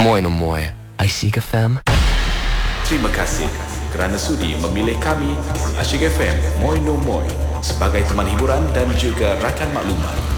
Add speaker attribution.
Speaker 1: Mooi no mooi. Asyik FM.
Speaker 2: Terima kasih kerana sudi memilih kami Asyik FM Moi No Moi sebagai teman hiburan dan juga rakan maklumat.